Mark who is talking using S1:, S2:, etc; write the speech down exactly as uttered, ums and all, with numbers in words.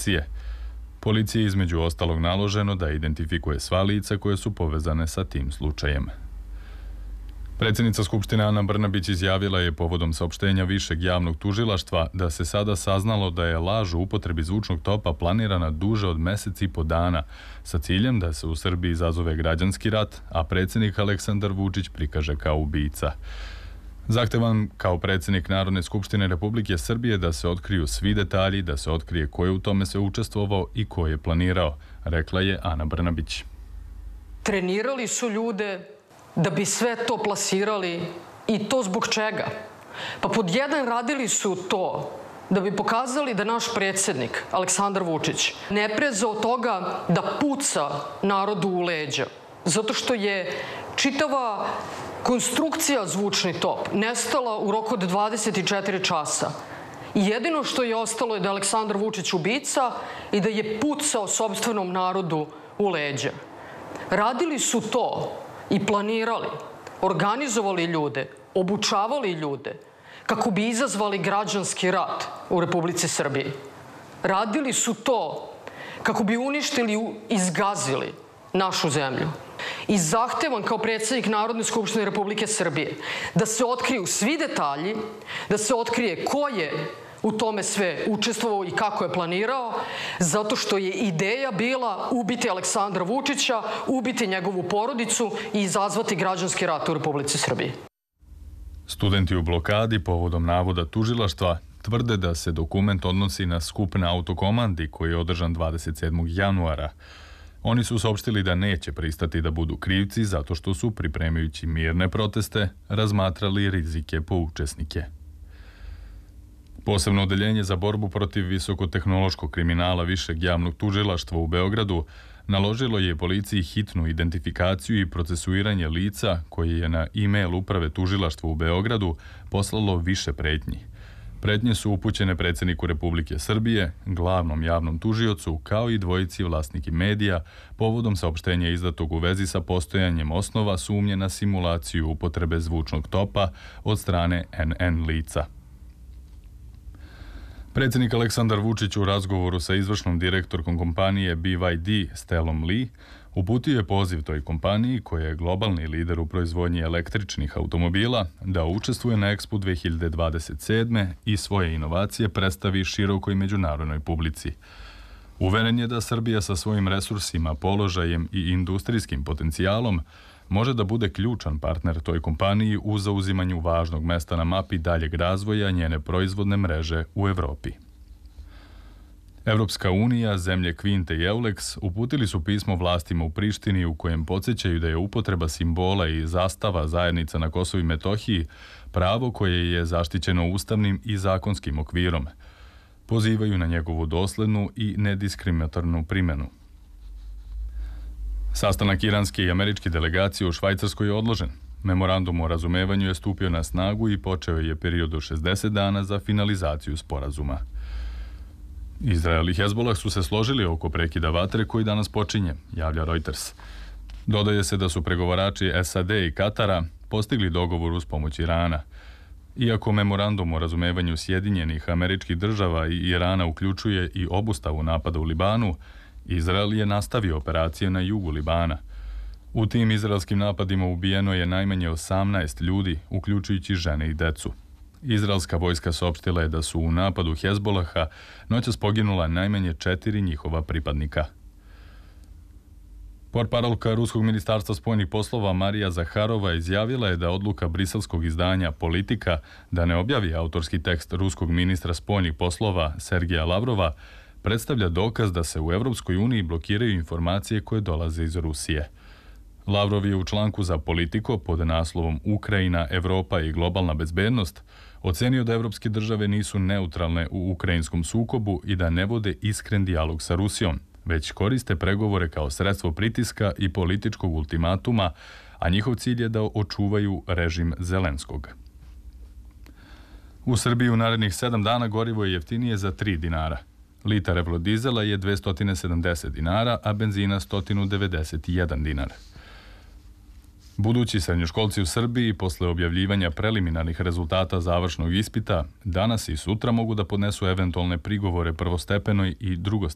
S1: policije. Policiji je između ostalog naloženo da identifikuje sva lica koje su povezane sa tim slučajem. Predsjednica Skupštine Ana Brnabić izjavila je povodom saopštenja Višeg javnog tužilaštva da se sada saznalo da je laž u upotrebi zvučnog topa planirana duže od mesec i po dana sa ciljem da se u Srbiji izazove građanski rat, a predsjednik Aleksandar Vučić prikaže kao ubica. Zahtevam kao predsjednik Narodne skupštine Republike Srbije da se otkriju svi detalji, da se otkrije ko je u tome sve učestvovao i ko je planirao, rekla je Ana Brnabić.
S2: Trenirali su ljude da bi sve to plasirali i to zbog čega? Pa pod jedan radili su to da bi pokazali da naš predsjednik Aleksandar Vučić ne preza od toga da puca narodu u leđa, zato što je čitava konstrukcija zvučni top nestala u roku od dvadeset četiri časa. I jedino što je ostalo je da je Aleksandar Vučić ubica i da je pucao sopstvenom narodu u leđa. Radili su to i planirali, organizovali ljude, obučavali ljude kako bi izazvali građanski rat u Republici Srbiji. Radili su to kako bi uništili i zgazili našu zemlju. I zahtevam kao predsjednik Narodne skupštine Republike Srbije da se otkriju svi detalji, da se otkrije ko je u tome sve učestvovao i kako je planirao, zato što je ideja bila ubiti Aleksandra Vučića, ubiti njegovu porodicu i izazvati građanski rat u Republici Srbiji.
S1: Studenti u blokadi povodom navoda tužilaštva tvrde da se dokument odnosi na skup na Autokomandi koji je održan dvadeset sedmog januara. Oni su saopštili da neće pristati da budu krivci zato što su, pripremajući mirne proteste, razmatrali rizike po učesnike. Posebno odeljenje za borbu protiv visokotehnološkog kriminala Višeg javnog tužilaštva u Beogradu naložilo je policiji hitnu identifikaciju i procesuiranje lica koje je na e-mail uprave tužilaštva u Beogradu poslalo više pretnji. Pretnje su upućene predsjedniku Republike Srbije, glavnom javnom tužiocu, kao i dvojici vlasniki medija, povodom saopštenja izdatog u vezi sa postojanjem osnova sumnje na simulaciju upotrebe zvučnog topa od strane en en lica. Predsjednik Aleksandar Vučić u razgovoru sa izvršnom direktorkom kompanije B Y D Stellom Lee uputio je poziv toj kompaniji, koja je globalni lider u proizvodnji električnih automobila, da učestvuje na Expo dve hiljade dvadeset sedme i svoje inovacije predstavi širokoj međunarodnoj publici. Uveren je da Srbija sa svojim resursima, položajem i industrijskim potencijalom može da bude ključan partner toj kompaniji u zauzimanju važnog mesta na mapi daljeg razvoja njene proizvodne mreže u Evropi. Evropska unija, zemlje Kvinte i Euleks uputili su pismo vlastima u Prištini u kojem podsjećaju da je upotreba simbola i zastava zajednica na Kosovu i Metohiji pravo koje je zaštićeno ustavnim i zakonskim okvirom. Pozivaju na njegovu doslednu i nediskriminatornu primjenu. Sastanak iranske i američke delegacije u Švajcarskoj je odložen. Memorandum o razumevanju je stupio na snagu i počeo je period od šezdeset dana za finalizaciju sporazuma. Izrael i Hezbolah su se složili oko prekida vatre koji danas počinje, javlja Reuters. Dodaje se da su pregovarači S A D i Katara postigli dogovor uz pomoć Irana. Iako memorandum o razumevanju Sjedinjenih Američkih Država i Irana uključuje i obustavu napada u Libanu, Izrael je nastavio operacije na jugu Libana. U tim izraelskim napadima ubijeno je najmanje osamnaest ljudi, uključujući žene i decu. Izraelska vojska saopštila je da su u napadu Hezbolaha noćas poginula najmanje četiri njihova pripadnika. Portparolka Ruskog ministarstva spoljnih poslova Marija Zaharova izjavila je da odluka briselskog izdanja Politika da ne objavi autorski tekst ruskog ministra spoljnih poslova Sergeja Lavrova predstavlja dokaz da se u Evropskoj uniji blokiraju informacije koje dolaze iz Rusije. Lavrov je u članku za Politiko pod naslovom Ukrajina, Evropa i globalna bezbednost ocenio da evropske države nisu neutralne u ukrajinskom sukobu i da ne vode iskren dijalog sa Rusijom, već koriste pregovore kao sredstvo pritiska i političkog ultimatuma, a njihov cilj je da očuvaju režim Zelenskog. U Srbiji u narednih sedam dana gorivo je jeftinije za tri dinara. Litar evrodizela je dvesta sedamdeset dinara, a benzina sto devedeset jedan dinar. Budući srednjoškolci u Srbiji posle objavljivanja preliminarnih rezultata završnog ispita danas i sutra mogu da podnesu eventualne prigovore prvostepenoj i drugostepenoj